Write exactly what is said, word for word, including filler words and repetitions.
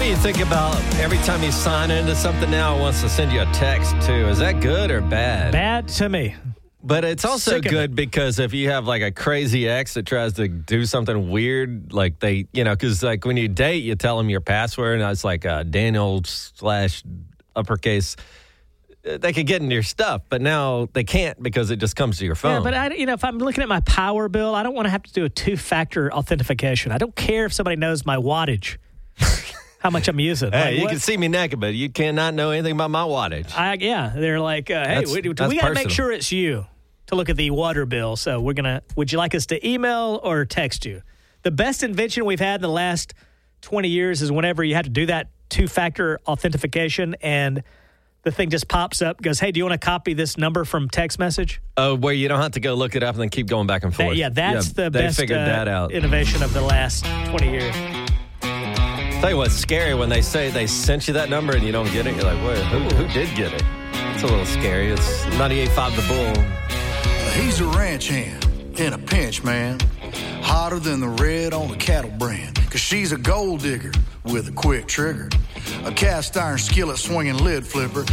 do you think about every time you sign into something now, it wants to send you a text, too? Is that good or bad? Bad to me. But it's also Sick of good it. because if you have like a crazy ex that tries to do something weird, like they, you know, because like when you date, you tell them your password, and it's like uh, Daniel slash uppercase. They could get into your stuff, but now they can't because it just comes to your phone. Yeah, but I, you know, if I'm looking at my power bill, I don't want to have to do a two-factor authentication. I don't care if somebody knows my wattage, how much I'm using. Hey, like, you what? can see me naked, but you cannot know anything about my wattage. I, yeah, they're like, uh, hey, That's- we, that's we got to make personal. sure it's you to look at the water bill. So we're going to, would you like us to email or text you? The best invention we've had in the last twenty years is whenever you have to do that two-factor authentication and the thing just pops up, goes, hey, do you want to copy this number from text message? Oh, where you don't have to go look it up and then keep going back and forth. That, yeah, that's Yeah, the they best figured uh, that out. innovation of the last twenty years. Tell you what's scary when they say they sent you that number and you don't get it. You're like, wait, who, who did get it? It's a little scary. It's ninety-eight point five The Bull. He's a ranch hand in a pinch, man. Hotter than the red on the cattle brand. Cause she's a gold digger with a quick trigger. A cast iron skillet swinging lid flipper.